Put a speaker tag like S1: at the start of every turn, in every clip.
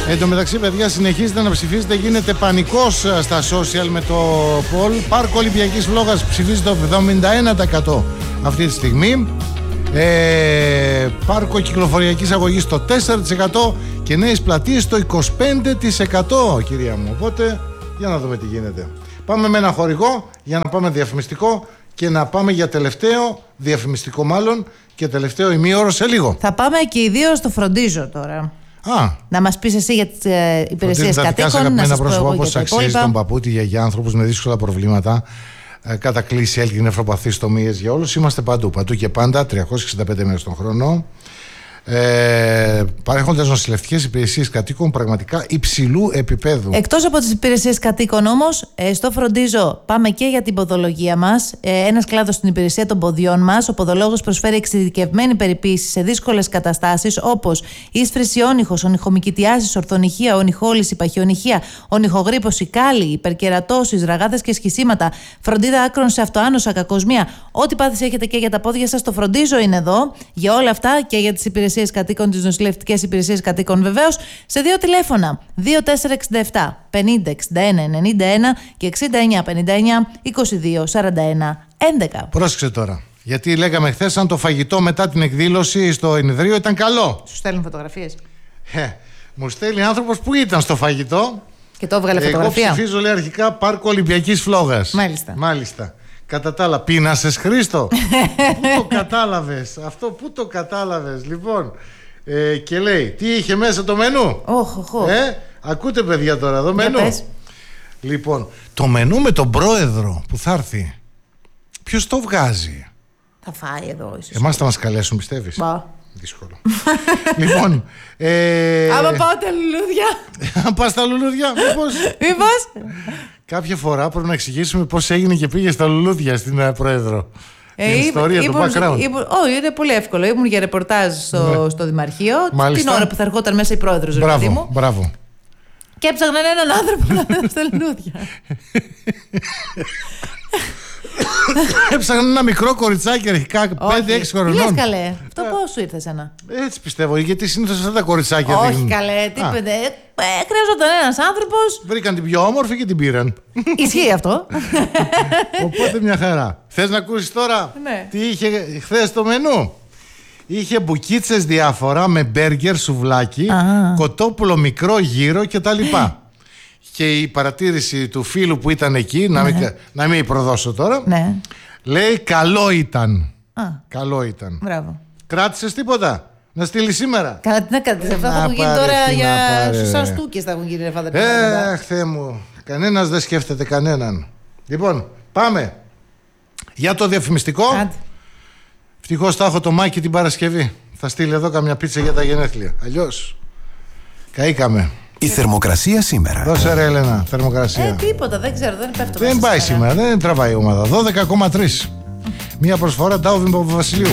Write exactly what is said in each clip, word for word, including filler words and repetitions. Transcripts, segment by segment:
S1: Εν τω μεταξύ, παιδιά, συνεχίζετε να ψηφίζετε. Γίνεται πανικός στα social με το poll. Πάρκο Ολυμπιακής Φλόγας ψηφίζει το εβδομήντα ένα τοις εκατό αυτή τη στιγμή. Ε, πάρκο κυκλοφοριακής αγωγής το τέσσερα τοις εκατό και νέες πλατείες το είκοσι πέντε τοις εκατό, κυρία μου. Οπότε, για να δούμε τι γίνεται. Πάμε με ένα χορηγό για να πάμε διαφημιστικό και να πάμε για τελευταίο, διαφημιστικό μάλλον, και τελευταίο ημίωρο σε λίγο.
S2: Θα πάμε και οι δύο στο Φροντίζω τώρα.
S1: Α.
S2: Να μας πεις εσύ για τις ε, υπηρεσίες κατοίκων.
S1: Αγαπημένα πρόσωπα, όπως αξίζει τον παππούτη για άνθρωπους με δύσκολα προβλήματα, ε, κατακλείσει, έλκη, νεφροπαθείς, τομίες για όλους. Είμαστε παντού, παντού και πάντα, τριακόσιες εξήντα πέντε μέρες τον χρόνο. Ε, παρέχοντας νοσηλευτικές υπηρεσίες κατοίκων πραγματικά υψηλού επίπεδου.
S2: Εκτός από τις υπηρεσίες κατοίκων όμως, ε, στο Φροντίζω πάμε και για την ποδολογία μας. Ε, ένας κλάδος στην υπηρεσία των ποδιών μας. Ο ποδολόγος προσφέρει εξειδικευμένη περιποίηση σε δύσκολες καταστάσεις όπως ίσφρηση όνυχος, ονυχομικητιάσεις, ορθονυχία, ονυχόλυση, παχιονυχία, ονυχογρίπωση, κάλλη, υπερκερατώσεις, ραγάδες και σχισίματα, φροντίδα άκρων σε αυτοάνωσα, κακοσμία. Ό,τι πάθηση έχετε και για τα πόδια σας, το Φροντίζω είναι εδώ. Για όλα αυτά και για τις υπηρεσίες κατοίκων, τις νοσηλευτικές υπηρεσίες κατοίκων βεβαίως, σε δύο τηλέφωνα: δύο τέσσερα έξι επτά πενήντα εξήντα ένα ενενήντα ένα και εξήντα εννιά πενήντα εννιά είκοσι δύο σαράντα ένα έντεκα.
S1: Πρόσεξε τώρα. Γιατί λέγαμε χθες αν το φαγητό μετά την εκδήλωση στο Ινδρείο ήταν καλό.
S2: Σου στέλνουν φωτογραφίες.
S1: Ε, μου στέλνει άνθρωπος που ήταν στο φαγητό.
S2: Και το έβγαλε φωτογραφία.
S1: Εγώ ψηφίζω, λέει, αρχικά Πάρκο Ολυμπιακής Φλόγας.
S2: Μάλιστα.
S1: Μάλιστα. Κατά τα άλλα, πείνασες, Χρήστο? Πού το κατάλαβες? Αυτό πού το κατάλαβες? Λοιπόν, ε, και λέει, τι είχε μέσα το μενού?
S2: Όχ, όχ.
S1: Ε, ακούτε, παιδιά, τώρα εδώ μενού.
S2: πες.
S1: Λοιπόν, το μενού με τον πρόεδρο που θα έρθει, ποιος το βγάζει?
S2: Θα φάει εδώ ίσως.
S1: Εμάς θα μας καλέσουν, πιστεύεις?
S2: Μπα.
S1: Δύσκολο. Λοιπόν, ε...
S2: άμα πάω τα λουλούδια.
S1: Αν πας στα λουλούδια, μήπως?
S2: Μήπως?
S1: Κάποια φορά πρέπει να εξηγήσουμε πώς έγινε και πήγε στα λουλούδια στην uh, πρόεδρο.
S2: Ε,
S1: την ιστορία του background.
S2: Όχι, είναι πολύ εύκολο. Ήμουν για ρεπορτάζ στο, ναι. στο Δημαρχείο.
S1: Μάλιστα.
S2: Την ώρα που θα ερχόταν μέσα η πρόεδρος.
S1: Μπράβο,
S2: μου.
S1: μπράβο.
S2: Και έψαχναν έναν άνθρωπο να μένει στα λουλούδια.
S1: Έψαχναν ένα μικρό κοριτσάκι αρχικά πέντε έξι χρονών.
S2: Τι λες, καλέ? Αυτό πώς σου ήρθε εσένα?
S1: Έτσι πιστεύω, γιατί συνήθως αυτά τα κοριτσάκια
S2: όχι
S1: δίνουν.
S2: Καλέ, τι πέντε. Ε, χρειαζόταν ένας άνθρωπος.
S1: Βρήκαν την πιο όμορφη και την πήραν.
S2: Ισχύει αυτό.
S1: Οπότε μια χαρά. Θες να ακούσεις τώρα
S2: ναι.
S1: τι είχε χθες το μενού? Είχε μπουκίτσες διάφορα με μπέργκερ, σουβλάκι, ah. κοτόπουλο μικρό, γύρο κτλ. Και η παρατήρηση του φίλου που ήταν εκεί, να μην, ναι. να μην προδώσω τώρα, ναι. λέει καλό ήταν. Ah. Καλό ήταν.
S2: Μπράβο.
S1: Κράτησες τίποτα? Να στείλει σήμερα?
S2: Καλά, τι να κρατήσεις? Αυτά θα έχουν γίνει τώρα για σαν στούκες θα έχουν γίνει αυτά τα πράγματα.
S1: Ε, Θεέ μου, κανένας δεν σκέφτεται κανέναν. Λοιπόν, πάμε για το διαφημιστικό. Άντε. Ευτυχώς θα έχω το Μάκη την Παρασκευή. Θα στείλει εδώ καμιά πίτσα για τα γενέθλια. Αλλιώς καήκαμε.
S3: Η θερμοκρασία σήμερα.
S1: Δώσε ρε Έλενα, θερμοκρασία.
S2: Ε, τίποτα, δεν ξέρω, δεν πέφτω.
S1: Δεν πάει σήμερα, δεν τραβάει η ομάδα. δώδεκα κόμμα τρία. Μία προσφορά Ντάουβιν Παπαβασιλείου.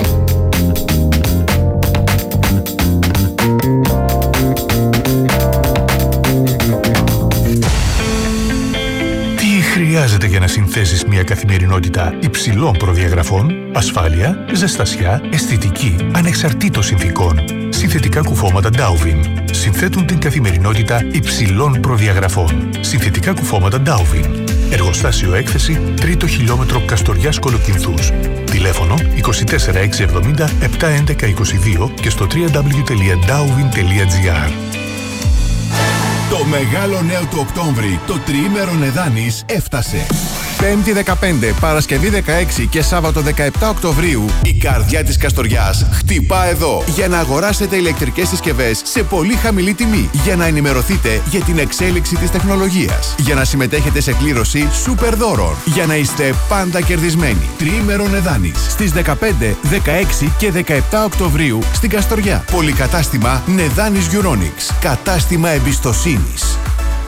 S4: Χρειάζεται για να συνθέσεις μια καθημερινότητα υψηλών προδιαγραφών, ασφάλεια, ζεστασιά, αισθητική, ανεξαρτήτως συνθηκών. Συνθετικά κουφώματα Ντάουβιν συνθέτουν την καθημερινότητα υψηλών προδιαγραφών. Συνθετικά κουφώματα Ντάουβιν. Εργοστάσιο έκθεση τρίτο χιλιόμετρο Καστοριάς Κολοκυνθούς. Τηλέφωνο είκοσι τέσσερα εξακόσια εβδομήντα επτακόσια έντεκα είκοσι δύο και στο double-u double-u double-u τελεία ντάουβιν τελεία τζι άρ.
S3: Το μεγάλο νέο του Οκτώβρη, το τριήμερο Νεδάνης, έφτασε. Πέμπτη δεκαπέντε, Παρασκευή δεκαέξι και Σάββατο δεκαεπτά Οκτωβρίου, η καρδιά της Καστοριάς χτυπά εδώ για να αγοράσετε ηλεκτρικές συσκευές σε πολύ χαμηλή τιμή, για να ενημερωθείτε για την εξέλιξη της τεχνολογίας, για να συμμετέχετε σε κλήρωση σούπερ δώρων, για να είστε πάντα κερδισμένοι. Τριήμερο Νεδάνης στις δεκαπέντε, δεκαέξι και δεκαεπτά Οκτωβρίου στην Καστοριά. Πολυκατάστημα Νεδάνης Euronics. Κατάστημα εμπιστοσύνης.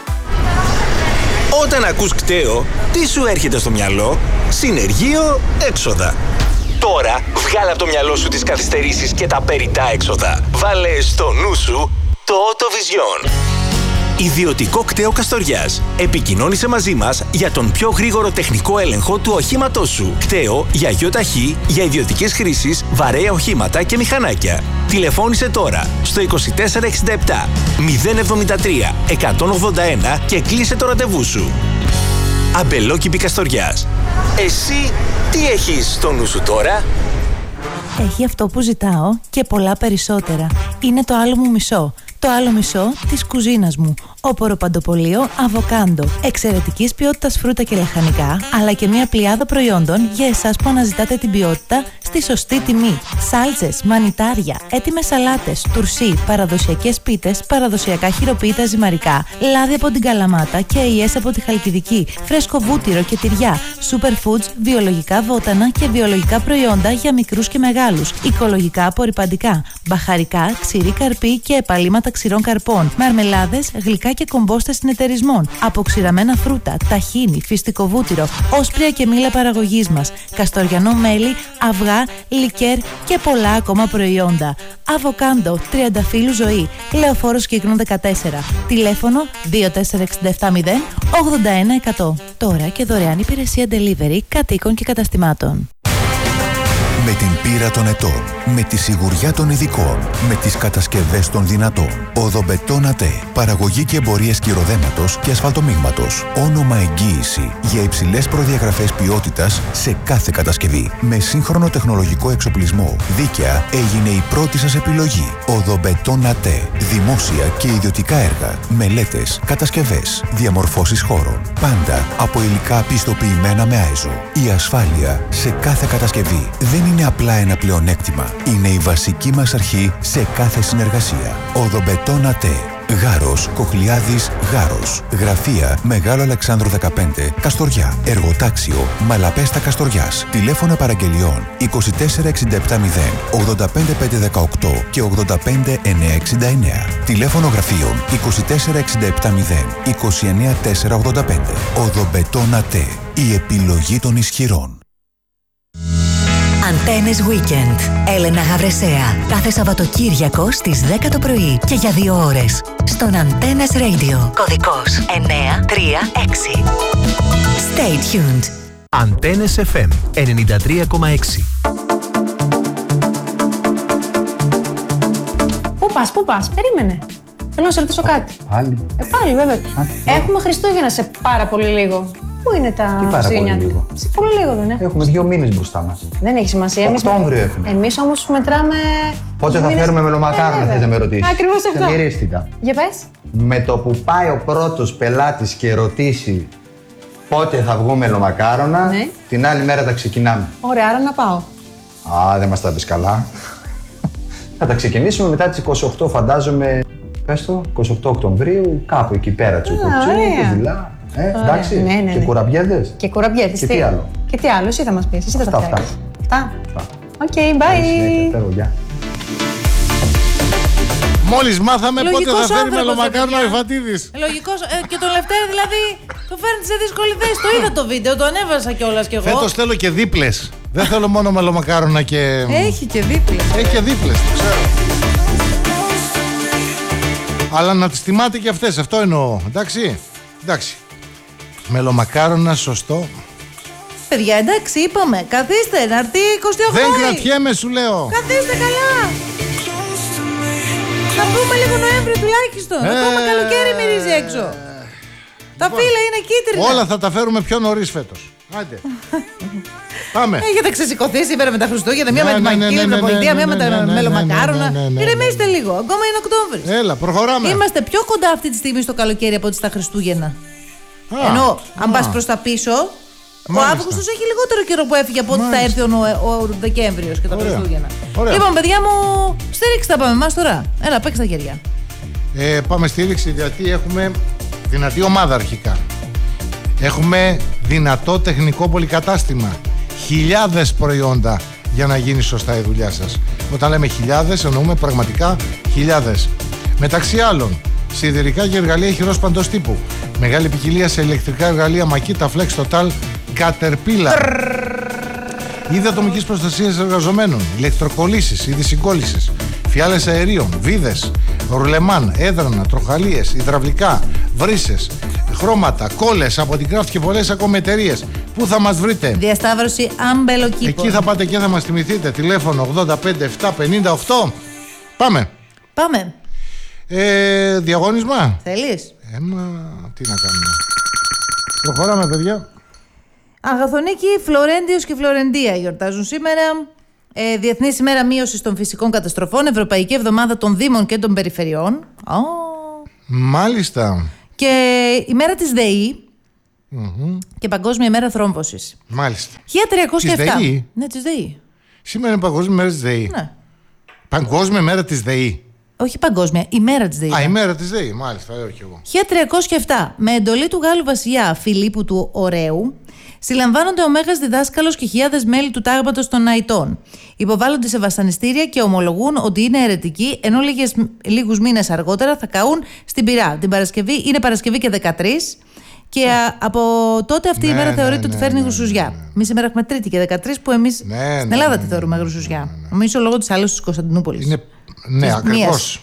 S5: Όταν ακούς κταίο, τι σου έρχεται στο μυαλό? Συνεργείο, έξοδα. Τώρα βγάλε από το μυαλό σου τις καθυστερήσεις και τα περιττά έξοδα. Βάλε στο νου σου το Autovision. Ιδιωτικό κτέο Καστοριάς. Επικοινώνησε μαζί μας για τον πιο γρήγορο τεχνικό έλεγχο του οχήματός σου. Κτέο για γιοταχή, για ιδιωτικές χρήσεις, βαρέα οχήματα και μηχανάκια. Τηλεφώνησε τώρα στο είκοσι τέσσερα εξήντα επτά μηδέν εβδομήντα τρία εκατόν ογδόντα ένα και κλείσε το ραντεβού σου. Αμπελόκηπη Καστοριάς. Εσύ τι έχεις στο νου σου τώρα?
S2: Έχει αυτό που ζητάω και πολλά περισσότερα. Είναι το άλλο μου μισό. Το άλλο μισό της κουζίνας μου. Όπορο παντοπολείο Αβοκάντο. Εξαιρετικής ποιότητας φρούτα και λαχανικά, αλλά και μια πλειάδα προϊόντων για εσάς που αναζητάτε την ποιότητα στη σωστή τιμή. Σάλτσες, μανιτάρια, έτοιμες σαλάτες, τουρσί, παραδοσιακές πίτες, παραδοσιακά χειροποίητα ζυμαρικά, λάδι από την Καλαμάτα και αειές από τη Χαλκιδική, φρέσκο βούτυρο και τυριά, superfoods, βιολογικά βότανα και βιολογικά προϊόντα για μικρούς και μεγάλους, οικολογικά απορρυπαντικά, μπαχαρικά, ξηρή καρπή και επαλήματα ξηρών καρπών, μαρμελάδες, γλυκά και κομπόστες συνεταιρισμών, αποξηραμένα φρούτα, ταχίνι, φυστικό βούτυρο, όσπρια και μήλα παραγωγής μας, καστοριανό μέλι, αυγά, λικέρ και πολλά ακόμα προϊόντα. Αβοκάντο, Τριανταφύλου Ζωή, Λεωφόρος Κύκνο δεκατέσσερα. Τηλέφωνο δύο τέσσερα έξι επτά μηδέν ογδόντα ένα εκατό. Τώρα και δωρεάν υπηρεσία delivery κατοίκων και καταστημάτων.
S3: Με την πείρα των ετών, με τη σιγουριά των ειδικών, με τις κατασκευές των δυνατών. Οδομπετόν ΑΤΕ. Παραγωγή και εμπορία σκυροδέματος και ασφαλτομίγματος. Όνομα εγγύηση για υψηλές προδιαγραφές ποιότητας σε κάθε κατασκευή. Με σύγχρονο τεχνολογικό εξοπλισμό. Δίκαια έγινε η πρώτη σας επιλογή. Οδομπετόν ΑΤΕ. Δημόσια και ιδιωτικά έργα. Μελέτες, κατασκευές, διαμορφώσεις χώρων. Πάντα από υλικά πιστοποιημένα με άιζο. Η ασφάλεια σε κάθε κατασκευή δεν είναι απλά ένα πλεονέκτημα. Είναι η βασική μας αρχή σε κάθε συνεργασία. Οδομπετόν ΑΤΕ. Γάρος, Κοχλιάδης, Γάρος. Γραφεία Μεγάλο Αλεξάνδρου δεκαπέντε, Καστοριά. Εργοτάξιο Μαλαπέστα Καστοριάς. Τηλέφωνα παραγγελιών είκοσι τέσσερα εξήντα επτά μηδέν ογδόντα πέντε πεντακόσια δεκαοκτώ και ογδόντα πέντε εννιακόσια εξήντα εννέα. Τηλέφωνο γραφείων είκοσι τέσσερα εξήντα επτά μηδέν είκοσι εννέα τετρακόσια ογδόντα πέντε. Οδομπετόν ΑΤΕ. Η επιλογή των ισχυρών.
S6: Αντένες Weekend. Έλενα Γαβρεσέα. Κάθε Σαββατοκύριακο στις δέκα το πρωί και για δύο ώρες. Στον Αντένες Radio. Κωδικός εννιά τρία έξι. Stay tuned.
S7: Αντένες εφ εμ ενενήντα τρία κόμμα έξι.
S8: Πού πας, πού πας, περίμενε. Θέλω να σε ρωτήσω κάτι.
S9: Πάλι.
S8: Ε, πάλι, βέβαια. Έχουμε Χριστούγεννα σε πάρα πολύ λίγο. Πού είναι τα Χριστούγεννιάτικα? Σε πολύ λίγο δεν είναι?
S9: Έχουμε δύο μήνες μπροστά μας.
S8: Δεν έχει σημασία. Εμείς,
S9: Οκτώβριο έχουμε.
S8: Εμείς όμως μετράμε.
S9: Πότε θα
S8: μήνες...
S9: φέρουμε μελομακάρονα,
S8: ε,
S9: θες να με ρωτήσεις?
S8: Ακριβώς αυτό.
S9: Μυρίστηκα.
S8: Για πες.
S9: Με το που πάει ο πρώτος πελάτης και ρωτήσει πότε θα βγούμε μελομακάρονα,
S8: ναι,
S9: την άλλη μέρα τα ξεκινάμε.
S8: Ωραία, άρα να πάω.
S9: Α, δεν μας τα πεις καλά. Θα τα ξεκινήσουμε μετά τις είκοσι οκτώ, φαντάζομαι. Πες το, είκοσι οκτώ Οκτωβρίου, κάπου εκεί πέρα τσουκουτσού, κουδιλά. Ε, εντάξει,
S8: ναι, ναι, ναι.
S9: Και κουραμπιέδες.
S8: Και κουραμπιέδες.
S9: Και τι άλλο?
S8: Και τι άλλο, εσύ θα μας πεις, εσύ θα τα
S9: Αυτά,
S8: φτιάξεις. Αυτά. Οκ, bye.
S1: Μόλις μάθαμε
S2: Λογικός
S1: πότε θα φέρει
S2: άνθρωπος,
S1: μελομακάρονα ο
S2: παιδιά.
S1: Εφατίδης.
S2: Λογικός. Ε, και τον Λευτέρη δηλαδή το φέρνει σε δύσκολη θέση. Το είδα το βίντεο, το ανέβασα κιόλας κι εγώ.
S1: Φέτος θέλω και δίπλες. Δεν θέλω μόνο μελομακάρονα και.
S2: Έχει και δίπλες.
S1: Έχει και δίπλες, το ξέρω. Αλλά να τις τιμάτε και αυτές, αυτό εννοώ. Εντάξει. Εντάξει. Μελομακάρονα, σωστό.
S2: Παιδιά, εντάξει, είπαμε. Καθίστε, να έρθει είκοσι οκτώ.
S1: Δεν κρατιέμαι, σου λέω.
S2: Καθίστε καλά. Θα πούμε λίγο Νοέμβριο τουλάχιστον.
S1: Ε,
S2: Ακόμα καλοκαίρι μυρίζει έξω. Τα φύλλα είναι κίτρινα.
S1: Όλα θα τα φέρουμε πιο νωρίς φέτος. Άντε. Πάμε.
S2: Έχετε ξεσηκωθεί σήμερα με τα Χριστούγεννα, μία
S1: Ναι,
S2: με τη
S1: ναι, ναι,
S2: Μακίλη,
S1: ναι,
S2: την
S1: ναι,
S2: πολιτεία,
S1: ναι,
S2: μία με
S1: ναι,
S2: τα
S1: ναι, ναι,
S2: μελομακάρονα.
S1: ναι, ναι, ναι, ναι.
S2: Ηρεμήστε λίγο. Ακόμα είναι Οκτώβρης.
S1: Έλα, προχωράμε.
S2: Είμαστε πιο κοντά αυτή τη στιγμή στο καλοκαίρι από ότι στα Χριστούγεννα.
S1: Α,
S2: Ενώ αν
S1: α.
S2: πας προς τα πίσω, ο
S1: Μάλιστα.
S2: Αύγουστος έχει λιγότερο καιρό που έφυγε από ότι θα
S1: Μάλιστα.
S2: έρθει ο, Νοε- ο Δεκέμβριος και τα
S1: Ωραία.
S2: Χριστούγεννα.
S1: Ωραία.
S2: Λοιπόν, παιδιά μου, στήριξτε τα πάμε εμάς τώρα. Έλα, παίξτε τα χέρια.
S1: Ε, πάμε στήριξη γιατί έχουμε δυνατή ομάδα αρχικά. Έχουμε δυνατό τεχνικό πολυκατάστημα. Χιλιάδες προϊόντα για να γίνει σωστά η δουλειά σας. Όταν λέμε χιλιάδες εννοούμε πραγματικά χιλιάδες. Μεταξύ άλλων, σιδηρικά και εργαλεία χειρός παντός τύπου. Μεγάλη ποικιλία σε ηλεκτρικά εργαλεία Makita Flex Total Caterpillar. Είδη ατομικής προστασίας εργαζομένων, ηλεκτροκολλήσεις, είδη συγκόλλησης, φιάλες αερίων, βίδες, ρουλεμάν, έδρανα, τροχαλίες, υδραυλικά, βρύσες, χρώματα, κόλλες από την Craft και πολλές ακόμα εταιρείες. Πού θα μας βρείτε?
S2: Διασταύρωση Αμπελοκήπων.
S1: Εκεί θα πάτε και θα μας θυμηθείτε. Τηλέφωνο ογδόντα πέντε επτά πενήντα οκτώ. Πάμε.
S2: Πάμε.
S1: Ε, διαγώνισμα.
S2: Θέλεις?
S1: Ε, μα, τι να κάνουμε. Προχωράμε, παιδιά.
S2: Αγαθονίκη, Φλωρέντιος και Φλωρεντία γιορτάζουν σήμερα. Ε, Διεθνής ημέρα μείωσης των φυσικών καταστροφών. Ευρωπαϊκή εβδομάδα των Δήμων και των Περιφερειών. Oh.
S1: Μάλιστα.
S2: Και ημέρα της ΔΕΗ.
S1: Mm-hmm.
S2: Και Παγκόσμια ημέρα θρόμβωσης.
S1: Μάλιστα.
S2: χίλια τριακόσια επτά.
S1: Της ΔΕΗ.
S2: Ναι, της ΔΕΗ.
S1: Σήμερα είναι Παγκόσμια ημέρα της ΔΕΗ.
S2: Ναι.
S1: Παγκόσμια ημέρα της ΔΕΗ.
S2: Όχι παγκόσμια, ημέρα της ΔΕΗ.
S1: Α, ημέρα της ΔΕΗ, μάλιστα, ε, όχι εγώ.
S2: χίλια τριακόσια επτά. Με εντολή του Γάλλου βασιλιά Φιλίππου του Ωραίου, συλλαμβάνονται ο Μέγας Διδάσκαλος και χιλιάδες μέλη του τάγματος των Ναϊτών. Υποβάλλονται σε βασανιστήρια και ομολογούν ότι είναι αιρετικοί, ενώ λίγες, λίγους μήνες αργότερα θα καούν στην πυρά. Την Παρασκευή, είναι Παρασκευή και δεκατρείς. Και α, από τότε αυτή
S1: ναι,
S2: η μέρα
S1: ναι,
S2: θεωρείται
S1: ναι,
S2: ότι φέρνει
S1: ναι,
S2: γρουσουζιά.
S1: ναι, ναι.
S2: Εμείς σήμερα έχουμε Τρίτη και δεκατρείς, που εμείς
S1: ναι,
S2: στην
S1: ναι,
S2: Ελλάδα
S1: ναι,
S2: τη
S1: ναι,
S2: θεωρούμε
S1: ναι,
S2: γρουσουζιά.
S1: ναι, ναι, ναι.
S2: Νομίζω λόγω της άλωσης της Κωνσταντινούπολης.
S1: Είναι... Ναι, ακριβώς.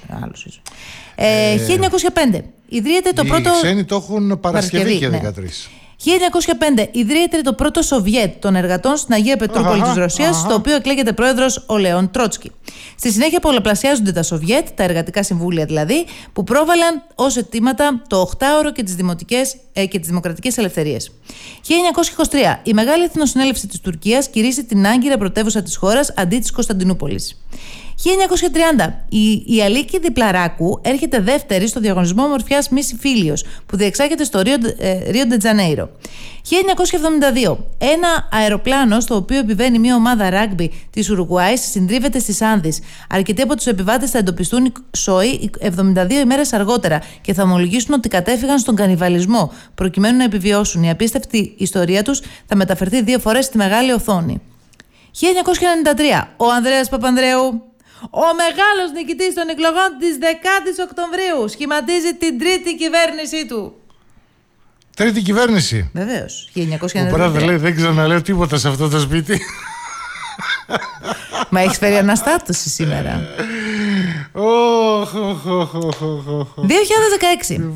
S2: Ε, ε, χίλια εννιακόσια πέντε. Ιδρύεται το
S1: οι
S2: πρώτο.
S1: Οι ξένοι το έχουν Παρασκευή, Παρασκευή και δεκατρείς.
S2: Ναι. χίλια εννιακόσια πέντε. Ιδρύεται το πρώτο Σοβιέτ των εργατών στην Αγία Πετρούπολη της Ρωσίας, στο οποίο εκλέγεται πρόεδρος ο Λέον Τρότσκι. Στη συνέχεια πολλαπλασιάζονται τα Σοβιέτ, τα εργατικά συμβούλια δηλαδή, που πρόβαλαν ως αιτήματα το οχτάωρο και τις, δημοτικές, ε, και τις δημοκρατικές ελευθερίες. χίλια εννιακόσια είκοσι τρία. Η Μεγάλη Εθνοσυνέλευση της Τουρκίας κηρύσσει την άγκυρα πρωτεύουσα της χώρας αντί της Κωνσταντινούπολης. χίλια εννιακόσια τριάντα. Η, η Αλίκη Διπλαράκου έρχεται δεύτερη στο διαγωνισμό ομορφιάς Μίση Φίλιος, που διεξάγεται στο Ρίο ντε Τζανέιρο. χίλια εννιακόσια εβδομήντα δύο. Ένα αεροπλάνο στο οποίο επιβαίνει μια ομάδα ράγκμπι της Ουρουγουάης συντρίβεται στις Άνδεις. Αρκετοί από τους επιβάτες θα εντοπιστούν σοοί εβδομήντα δύο ημέρες αργότερα και θα ομολογήσουν ότι κατέφυγαν στον κανιβαλισμό προκειμένου να επιβιώσουν. Η απίστευτη ιστορία τους θα μεταφερθεί δύο φορές στη μεγάλη οθόνη. χίλια εννιακόσια ενενήντα τρία. Ο Ανδρέας Παπανδρέου, ο μεγάλος νικητής των εκλογών της δέκατης Οκτωβρίου, σχηματίζει την τρίτη κυβέρνησή του.
S1: Τρίτη κυβέρνηση.
S2: Βεβαίως. χίλια εννιακόσια
S1: Ο
S2: ενενήντα τρία.
S1: Πράδε λέει: δεν ξαναλέω τίποτα σε αυτό το σπίτι.
S2: Μα έχεις φέρει αναστάτωση σήμερα. δύο χιλιάδες δεκαέξι.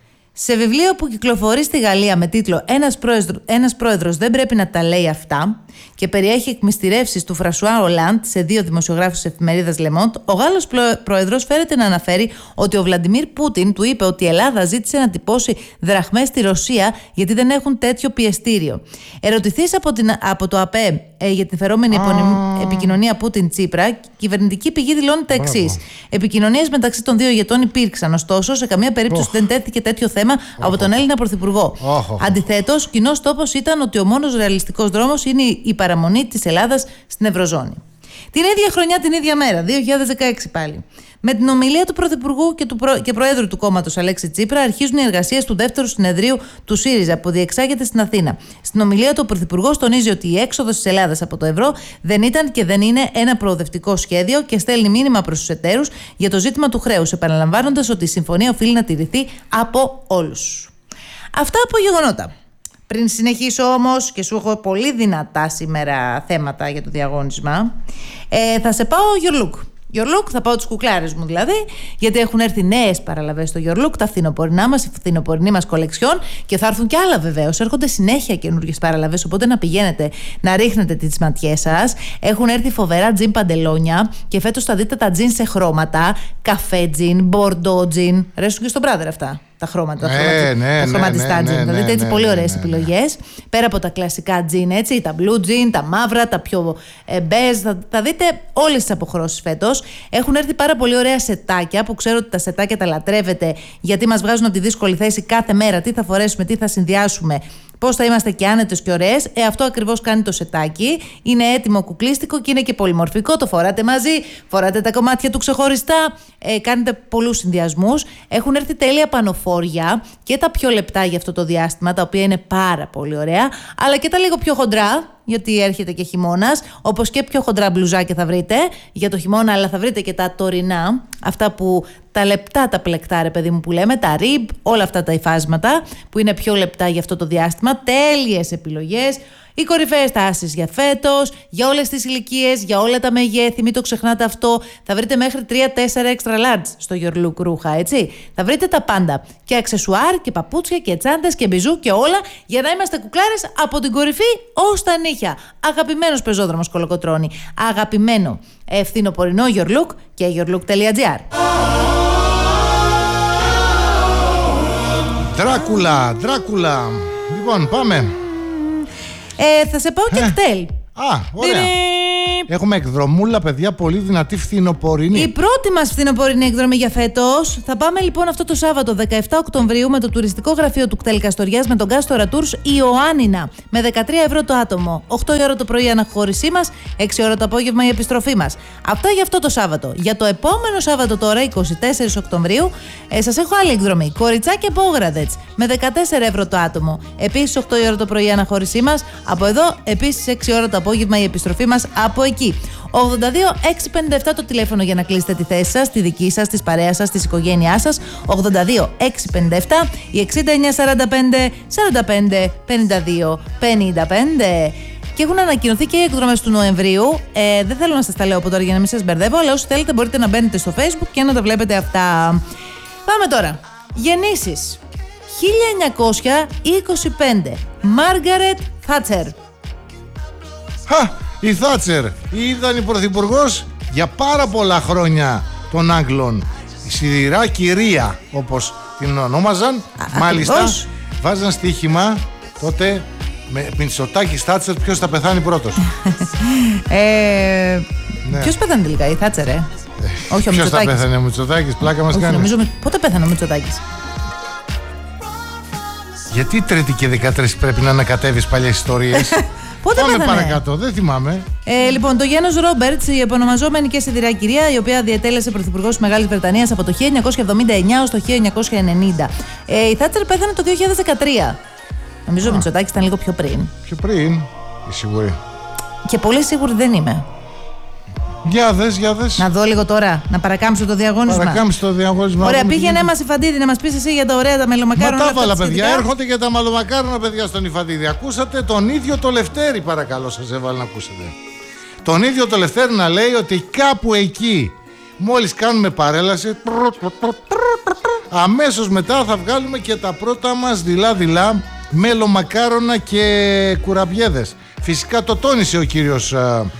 S2: Σε βιβλίο που κυκλοφορεί στη Γαλλία με τίτλο «Ένας πρόεδρος, ένας πρόεδρος δεν πρέπει να τα λέει αυτά» και περιέχει εκμυστηρεύσεις του Φρασουά Ολάντ σε δύο δημοσιογράφους της εφημερίδας Le Monde, ο Γάλλος πρόεδρος φέρεται να αναφέρει ότι ο Βλαντιμίρ Πούτιν του είπε ότι η Ελλάδα ζήτησε να τυπώσει δραχμές στη Ρωσία γιατί δεν έχουν τέτοιο πιεστήριο. Ερωτηθείς από, την, από το ΑΠΕ ε, για την φερόμενη ah. επικοινωνία Πούτιν-Τσίπρα, κυβερνητική πηγή δηλώνει τα εξής. Επικοινωνίες μεταξύ των δύο ηγετών υπήρξαν, ωστόσο σε καμία περίπτωση oh. δεν τέθηκε τέτοιο θέμα oh. από τον Έλληνα Πρωθυπουργό. Oh. Αντιθέτως, κοινός τόπος ήταν ότι ο μόνος ρεαλιστικός δρόμος είναι η παραμονή της Ελλάδας στην Ευρωζώνη. Την ίδια χρονιά, την ίδια μέρα, δύο χιλιάδες δεκαέξι πάλι, με την ομιλία του Πρωθυπουργού και, του προ... και Προέδρου του κόμματος Αλέξη Τσίπρα, αρχίζουν οι εργασίες του δεύτερου συνεδρίου του ΣΥΡΙΖΑ που διεξάγεται στην Αθήνα. Στην ομιλία του, ο Πρωθυπουργός τονίζει ότι η έξοδος της Ελλάδας από το ευρώ δεν ήταν και δεν είναι ένα προοδευτικό σχέδιο και στέλνει μήνυμα προς τους εταίρους για το ζήτημα του χρέους, επαναλαμβάνοντας ότι η συμφωνία οφείλει να τηρηθεί από όλους. Αυτά από γεγονότα. Πριν συνεχίσω όμως, και σου έχω πολύ δυνατά σήμερα θέματα για το διαγώνισμα, ε, θα σε πάω Your Look. Your Look, θα πάω τις κουκλάρες μου δηλαδή, γιατί έχουν έρθει νέες παραλαβές στο Your Look, τα φθινοπορεινά μας, η φθινοπορεινή μας κολεξιόν, και θα έρθουν κι άλλα βεβαίως. Έρχονται συνέχεια καινούργιες παραλαβές, οπότε να πηγαίνετε να ρίχνετε τις ματιές σας. Έχουν έρθει φοβερά τζιν παντελόνια και φέτος θα δείτε τα τζιν σε χρώματα, καφέ τζιν, μπορντό τζιν. Ρέσουν και στον brother αυτά. Τα χρώματα, τα,
S1: ναι, ναι,
S2: τα χρωματιστά
S1: ναι,
S2: τζιν.
S1: ναι,
S2: Θα δείτε έτσι
S1: ναι,
S2: πολύ
S1: ναι,
S2: ωραίες
S1: ναι, ναι,
S2: επιλογές. Πέρα από τα κλασικά τζιν, έτσι, τα blue jean, τα μαύρα, τα πιο ε, μπέζ. Θα, θα δείτε όλες τις αποχρώσεις φέτος. Έχουν έρθει πάρα πολύ ωραία σετάκια που ξέρω ότι τα σετάκια τα λατρεύετε, γιατί μας βγάζουν από τη δύσκολη θέση κάθε μέρα τι θα φορέσουμε, τι θα συνδυάσουμε, πώς θα είμαστε και άνετες και ωραίες. Ε, αυτό ακριβώς κάνει το σετάκι. Είναι έτοιμο, κουκλίστικο και είναι και πολυμορφικό. Το φοράτε μαζί, φοράτε τα κομμάτια του ξεχωριστά, ε, κάνετε πολλούς συνδυασμούς. Έχουν έρθει τέλεια πανοφόρια και τα πιο λεπτά για αυτό το διάστημα, τα οποία είναι πάρα πολύ ωραία, αλλά και τα λίγο πιο χοντρά, γιατί έρχεται και χειμώνας, όπως και πιο χοντρά μπλουζάκια θα βρείτε για το χειμώνα, αλλά θα βρείτε και τα τωρινά, αυτά που τα λεπτά τα πλεκτά, ρε παιδί μου, που λέμε, τα ριμπ, όλα αυτά τα υφάσματα που είναι πιο λεπτά για αυτό το διάστημα. Τέλειες επιλογές. Οι κορυφαίες τάσεις για φέτος, για όλες τις ηλικίες, για όλα τα μεγέθη, μην το ξεχνάτε αυτό. Θα βρείτε μέχρι τρία τέσσερα extra large στο Your Look ρούχα, έτσι. Θα βρείτε τα πάντα. Και αξεσουάρ και παπούτσια και τσάντες και μπιζού και όλα για να είμαστε κουκλάρες από την κορυφή ως τα νύχια. Αγαπημένος πεζόδρομος Κολοκοτρώνη. Αγαπημένο φθινοπορεινό Your Look και yourlook.gr.
S1: Δράκουλα, Δράκουλα. Λοιπόν, πάμε.
S2: Ε, θα σε πάω και κτέλ.
S1: Α, ωραία. Έχουμε εκδρομούλα, παιδιά, πολύ δυνατή φθινοπορεινή.
S2: Η πρώτη μας φθινοπορεινή εκδρομή για φέτος. Θα πάμε λοιπόν αυτό το Σάββατο δεκαεπτά Οκτωβρίου με το τουριστικό γραφείο του κτέλ Καστοριάς με τον Κάστορα Tours Ιωάννινα. Με δεκατρία ευρώ το άτομο. οκτώ η ώρα το πρωί η αναχώρησή μας, έξι ώρα το απόγευμα η επιστροφή μας. Αυτά για αυτό το Σάββατο. Για το επόμενο Σάββατο τώρα, εικοστή τέταρτη Οκτωβρίου, ε, σας έχω άλλη εκδρομή. Κοριτσάκι Πόγραδετς με δεκατέσσερα ευρώ το άτομο. Επίσης οκτώ η ώρα το πρωί η αναχώρησή μας. Από εδώ, επίσης έξι ώρα το απόγευμα η επιστροφή μας από εκεί. ογδόντα δύο έξι πενήντα επτά το τηλέφωνο για να κλείσετε τη θέση σας, τη δική σας, της παρέας σας, της οικογένειάς σας. ογδόντα δύο έξι πενήντα επτά ή εξήντα εννιά σαράντα πέντε σαράντα πέντε πενήντα δύο πενήντα πέντε. Και έχουν ανακοινωθεί και οι εκδρομές του Νοεμβρίου. Ε, δεν θέλω να σας τα λέω από τώρα για να μην σας μπερδεύω, αλλά όσοι θέλετε μπορείτε να μπαίνετε στο Facebook και να τα βλέπετε αυτά. Πάμε τώρα. Γεννήσεις. χίλια εννιακόσια είκοσι πέντε. Μάργαρετ Θάτσερ.
S1: Χα! Η Θάτσερ ήταν η πρωθυπουργός για πάρα πολλά χρόνια των Άγγλων. Η σιδηρά κυρία, όπως την ονόμαζαν. Α, μάλιστα, ακριβώς. Βάζαν στοίχημα τότε με Μητσοτάκης Θάτσερ ποιος θα πεθάνει πρώτος.
S2: ε, ναι. Ποιος πέθανε τελικά, η Θάτσερ, ε? ε Όχι ο Μητσοτάκης. Ποιος θα
S1: πέθανε, ο Μητσοτάκης, πλάκα μας κάνει.
S2: Νομίζω, πότε πέθανε ο Μητσοτάκης?
S1: Γιατί τρίτη και δεκατρείς πρέπει να ανακατεύεις παλιές ιστορίες?
S2: Πότε
S1: Πάμε
S2: πέθανε?
S1: παρακάτω, δεν θυμάμαι.
S2: Ε, λοιπόν, το Γένος Ρόμπερτς, η επωνομαζόμενη και σιδηρά κυρία, η οποία διατέλεσε πρωθυπουργός της Μεγάλης Βρετανίας από το χίλια εννιακόσια εβδομήντα εννιά ως το χίλια εννιακόσια ενενήντα. Ε, η Θάτσερ πέθανε το δύο χιλιάδες δεκατρία. Νομίζω ο Μητσοτάκης ήταν λίγο πιο πριν.
S1: Πιο πριν, η σίγουρη.
S2: Και πολύ σίγουρη δεν είμαι.
S1: Για δες, για δες.
S2: Να δω λίγο τώρα, να παρακάμψω το διαγώνισμα.
S1: Παρακάμψω το διαγώνισμα.
S2: Ωραία, πήγαινε μας η Φαντίδη να μας πεις εσύ για τα ωραία τα μελομακάρονα.
S1: Μα τα βάλα, παιδιά. Έρχονται και τα μελομακάρονα, παιδιά, στον Ιφαντίδη. Ακούσατε τον ίδιο το Λευτέρη, παρακαλώ, σας έβαλα να ακούσετε. Τον ίδιο το Λευτέρη να λέει ότι κάπου εκεί, μόλις κάνουμε παρέλαση, αμέσως μετά θα βγάλουμε και τα πρώτα μας δειλά-δειλά μελομακάρονα και κουραμπιέδες. Φυσικά το τόνισε ο κύριος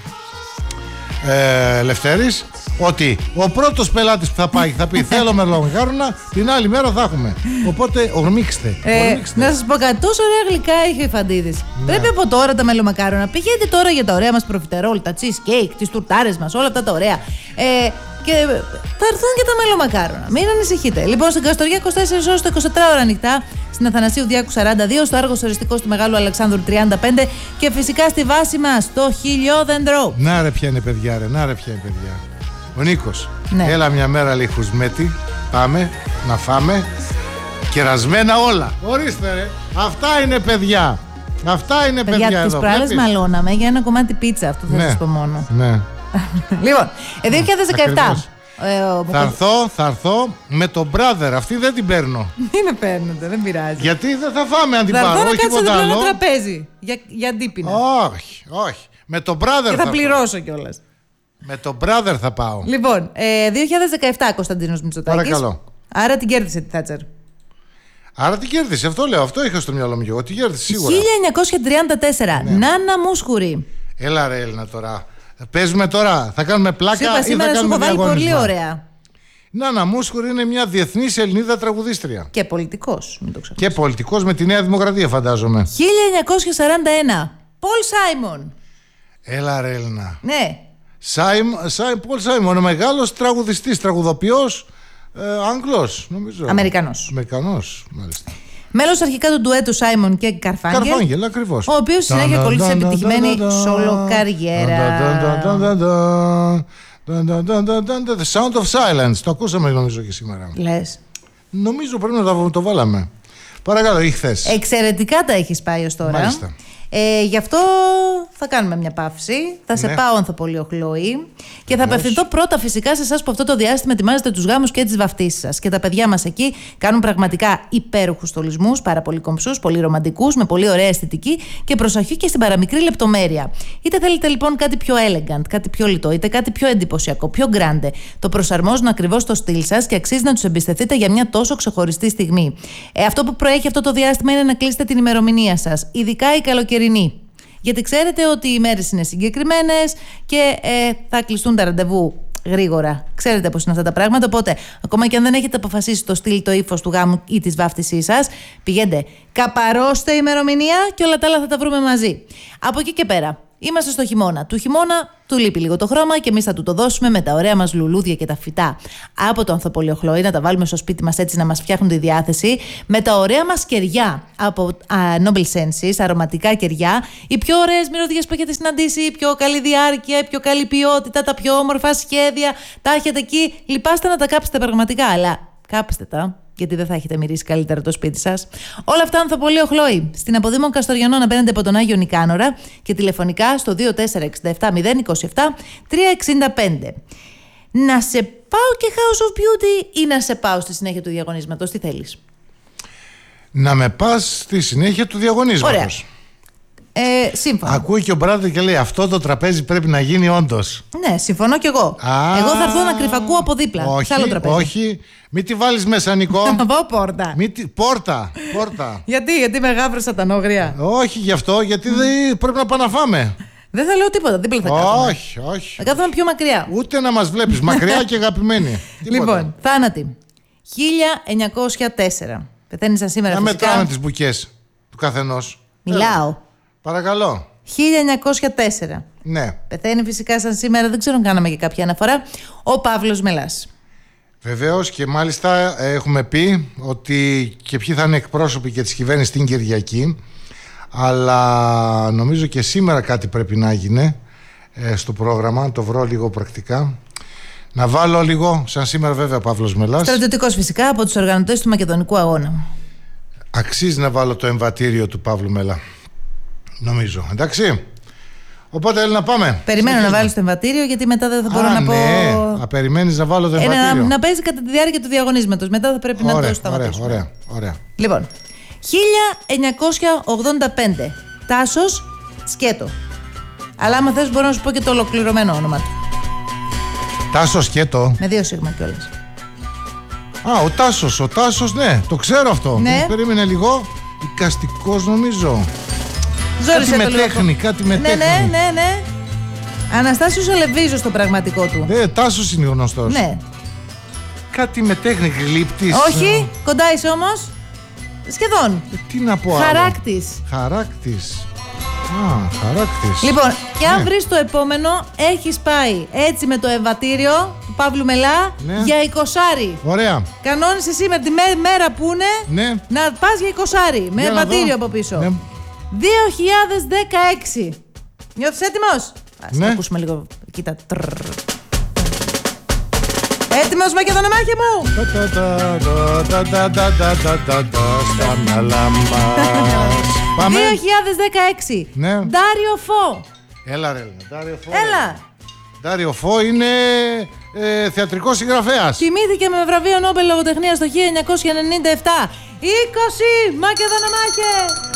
S1: Ε, Λευτέρης ότι ο πρώτος πελάτης που θα πάει θα πει θέλω μελομακάρονα, την άλλη μέρα θα έχουμε. Οπότε ορμήξτε,
S2: ε,
S1: ορμήξτε.
S2: Να σας πω κάτι, τόσο ωραία γλυκά είχε η Φαντίδης. Ναι. Πρέπει από τώρα τα μελομακάρονα. Πηγαίνετε τώρα για τα ωραία μας προφιτερόλ, τα cheesecake, τις τουρτάρες μας, όλα αυτά τα ωραία. Ε, και θα έρθουν και τα μελομακάρονα. Μην ανησυχείτε. Λοιπόν, στην Καστοριά είκοσι τέσσερις ώρες, το εικοσιτετρά ώρα ανοιχτά. Στην Αθανασίου Διάκου σαράντα δύο, στο Άργος Οριστικός του Μεγάλου Αλεξάνδρου τριάντα πέντε και φυσικά στη βάση μας, στο Χιλιόδεντρο.
S1: Να ρε ποια είναι παιδιά, ρε, να ρε ποια είναι παιδιά. Ο Νίκος,
S2: ναι. Έλα
S1: μια μέρα λέει χουσμέτη, πάμε να φάμε, κερασμένα όλα. Ορίστε ρε, αυτά είναι παιδιά. Αυτά είναι παιδιά, παιδιά
S2: εδώ. Τις προάλλες μαλώναμε για ένα κομμάτι πίτσα, αυτό θα ναι, σας πω μόνο.
S1: Ναι.
S2: Λοιπόν, δύο χιλιάδες δεκαεπτά.
S1: Ε, θα έρθω, θα έρθω με τον brother. Αυτή δεν την παίρνω.
S2: Μην με παίρνετε, δεν πειράζει.
S1: Γιατί δεν θα φάμε αν την
S2: θα
S1: πάρω.
S2: Όχι τίποτα άλλο. Θα τραπέζι για, για αντίπεινα.
S1: Όχι, όχι. Με τον brother
S2: και θα,
S1: θα
S2: πληρώσω κιόλας.
S1: Με τον brother θα πάω.
S2: Λοιπόν, ε, δύο χιλιάδες δεκαεπτά Κωνσταντίνος Μητσοτάκης.
S1: Παρακαλώ.
S2: Άρα την κέρδισε τη Θάτσερ.
S1: Άρα την κέρδισε, αυτό λέω. Αυτό είχα στο μυαλό μου και εγώ. Την κέρδισε σίγουρα.
S2: χίλια εννιακόσια τριάντα τέσσερα. Ναι. Νάνα Μούσχουρη.
S1: Έλα ρε Έλληνα τώρα. Παίζουμε τώρα, θα κάνουμε πλάκα
S2: Σύπα,
S1: ή θα κάνουμε διαγωνισμό.
S2: Πολύ ωραία.
S1: Νάνα Μούσχουρη είναι μια διεθνής Ελληνίδα τραγουδίστρια.
S2: Και πολιτικός, μην το
S1: Και πολιτικός με τη Νέα Δημοκρατία, φαντάζομαι.
S2: χίλια εννιακόσια σαράντα ένα. Πολ Σάιμον.
S1: Έλα ρε Έλληνα.
S2: Ναι.
S1: Πολ Σάιμον, ο μεγάλος τραγουδιστής, τραγουδοποιός, ε, Άγγλος, νομίζω.
S2: Αμερικανός.
S1: Αμερικανός, μάλιστα.
S2: Μέλος αρχικά του ντουέτου Σάιμον και Καρφάγγελ.
S1: Καρφάγγελ, ακριβώς.
S2: Ο οποίος συνέχεια ακολούθησε επιτυχημένη σόλο καριέρα.
S1: The Sound of Silence. Το ακούσαμε νομίζω και σήμερα.
S2: Λες.
S1: Νομίζω πρέπει να το βάλαμε. Παρακαλώ, ή χθες.
S2: Εξαιρετικά τα έχεις πάει ως τώρα.
S1: Μάλιστα.
S2: Ε, γι' αυτό θα κάνουμε μια παύση. Θα σε
S1: Ναι.
S2: πάω Ανθοπολείο Χλόη και θα απευθυνθώ πρώτα φυσικά σε εσάς που αυτό το διάστημα ετοιμάζετε τους γάμους και τις βαφτίσεις σας. Και τα παιδιά μας εκεί κάνουν πραγματικά υπέροχους στολισμούς, πάρα πολύ κομψούς, πολύ ρομαντικούς, με πολύ ωραία αισθητική και προσοχή και στην παραμικρή λεπτομέρεια. Είτε θέλετε λοιπόν κάτι πιο elegant, κάτι πιο λιτό, είτε κάτι πιο εντυπωσιακό, πιο grande. Το προσαρμόζουν ακριβώς στο στυλ σας και αξίζει να τους εμπιστευτείτε για μια τόσο ξεχωριστή στιγμή. Ε, αυτό που προέχει αυτό το διάστημα είναι να κλείσετε την ημερομηνία σας, ειδικά η καλοκαιρινή. Γιατί ξέρετε ότι οι μέρες είναι συγκεκριμένες και ε, θα κλειστούν τα ραντεβού γρήγορα. Ξέρετε πώς είναι αυτά τα πράγματα. Οπότε, ακόμα και αν δεν έχετε αποφασίσει το στυλ, το ύφος του γάμου ή της βάφτισής σας, πηγαίνετε, καπαρώστε ημερομηνία και όλα τα άλλα θα τα βρούμε μαζί. Από εκεί και πέρα. Είμαστε στο χειμώνα. Του χειμώνα του λείπει λίγο το χρώμα και εμείς θα του το δώσουμε με τα ωραία μας λουλούδια και τα φυτά από το Ανθοπολείο Χλόη, να τα βάλουμε στο σπίτι μας έτσι να μας φτιάχνουν τη διάθεση. Με τα ωραία μας κεριά από α, Noble Senses, αρωματικά κεριά, οι πιο ωραίες μυρωδιές που έχετε συναντήσει, η πιο καλή διάρκεια, η πιο καλή ποιότητα, τα πιο όμορφα σχέδια. Τα έχετε εκεί. Λυπάστε να τα κάψετε πραγματικά, αλλά κάψτε τα. Γιατί δεν θα έχετε μυρίσει καλύτερα το σπίτι σας. Όλα αυτά Ανθοπολείο Χλόη. Στην Αποδήμων Καστοριανών απέναντι από τον Άγιο Νικάνορα και τηλεφωνικά στο δύο τέσσερα έξι επτά μηδέν είκοσι επτά τρία εξήντα πέντε. Να σε πάω και House of Beauty ή να σε πάω στη συνέχεια του διαγωνίσματος, τι θέλεις?
S1: Να με πας στη συνέχεια του διαγωνίσματος.
S2: Ωραία. Ε, σύμφωνα.
S1: Ακούει και ο Μπράδερ και λέει αυτό το τραπέζι πρέπει να γίνει όντως.
S2: Ναι, συμφωνώ κι εγώ.
S1: Α,
S2: εγώ θα έρθω να κρυφακούω από δίπλα.
S1: Όχι,
S2: σε άλλο τραπέζι.
S1: όχι. Μην τη βάλεις μέσα, Νικό.
S2: Να πάω πόρτα.
S1: Μην τη... Πόρτα, πόρτα.
S2: Γιατί, γιατί με γάβρεσα τα νόγρια.
S1: Όχι γι' αυτό, γιατί δεν πρέπει να πάμε να φάμε.
S2: Δεν θα λέω τίποτα, δίπλα θα κάθομαι.
S1: Όχι, όχι.
S2: Θα κάθομαι πιο μακριά.
S1: Ούτε να μας βλέπεις, μακριά και αγαπημένοι.
S2: Λοιπόν, θάνατη. χίλια εννιακόσια τέσσερα. Πεθαίνει σαν σήμερα
S1: Να
S2: φυσικά.
S1: μετράμε τις μπουκές του καθενός.
S2: Μιλάω.
S1: Παρακαλώ.
S2: χίλια εννιακόσια τέσσερα.
S1: Ναι.
S2: Πεθαίνει φυσικά σαν σήμερα, δεν ξέρω αν κάναμε και κάποια αναφορά, ο Παύλος Μελάς.
S1: Βεβαίως και μάλιστα έχουμε πει ότι και ποιοι θα είναι εκπρόσωποι και της κυβέρνησης την Κυριακή, αλλά νομίζω και σήμερα κάτι πρέπει να γίνει ε, στο πρόγραμμα, το βρω λίγο πρακτικά. Να βάλω λίγο, σαν σήμερα βέβαια ο Παύλος Μελάς.
S2: Στρατιωτικός φυσικά από τους οργανωτές του Μακεδονικού Αγώνα.
S1: Αξίζει να βάλω το εμβατήριο του Παύλου Μελά, νομίζω, εντάξει. Οπότε έλα να πάμε.
S2: Περιμένω να βάλεις το εμβατήριο γιατί μετά δεν θα μπορώ
S1: Α,
S2: να
S1: ναι.
S2: πω.
S1: Α, περιμένεις να βάλω το
S2: Ε,
S1: εμβατήριο.
S2: να, να παίζει κατά τη διάρκεια του διαγωνίσματος. Μετά θα πρέπει
S1: Ωραία,
S2: να το σταματήσουμε.
S1: Ωραία, ωραία, ωραία.
S2: Λοιπόν, χίλια εννιακόσια ογδόντα πέντε. Τάσος Σκέτο. Αλλά άμα θες μπορώ να σου πω και το ολοκληρωμένο όνομα του.
S1: Τάσος Σκέτο.
S2: Με δύο σίγμα κιόλας.
S1: Α, ο Τάσος, ο Τάσος, ναι, το ξέρω αυτό.
S2: Ναι.
S1: Περίμενε λίγο. Οικαστικός νομίζω.
S2: Ζόρισε
S1: κάτι
S2: το
S1: με
S2: λίγο.
S1: τέχνη, κάτι με
S2: Ναι,
S1: τέχνη.
S2: ναι, ναι, ναι. Αναστάσιος Αλεβίζος στο πραγματικό του.
S1: Ε, Τάσος είναι γνωστός.
S2: Ναι.
S1: Κάτι με τέχνη, γλύπτης.
S2: Όχι, κοντά είσαι όμως. Σχεδόν.
S1: Ε, τι να πω άλλο.
S2: Χαράκτης.
S1: Χαράκτης. Α, χαράκτης.
S2: Λοιπόν, και αν
S1: Ναι.
S2: βρεις το επόμενο, έχεις πάει έτσι με το εμβατήριο του Παύλου Μελά
S1: Ναι.
S2: για εικοσάρι.
S1: Ωραία.
S2: Κανόνισε σήμερα τη μέ- μέρα που είναι
S1: Ναι.
S2: να πας για εικοσάρι με
S1: Για να
S2: εμβατήριο
S1: δω.
S2: από πίσω.
S1: Ναι.
S2: δύο χιλιάδες δεκαέξι. Νιώθεις έτοιμος? Ας
S1: Ναι.
S2: το ακούσουμε λίγο. Κοίτα. Τρρρ. Έτοιμος Μακεδονομάχε μου!
S1: Τα, τα, τα, τα, τα, τα, τα, τα, τα, στα μυαλά μας. Πάμε.
S2: δύο χιλιάδες δεκαέξι.
S1: Ναι.
S2: Ντάριο Φω.
S1: Έλα ρε, Ντάριο Φω.
S2: Έλα.
S1: Ντάριο Φω είναι ε, θεατρικός συγγραφέας.
S2: Τιμήθηκε με βραβείο Νόμπελ Λογοτεχνίας το χίλια εννιακόσια ενενήντα επτά. είκοσι Μακεδονομάχε!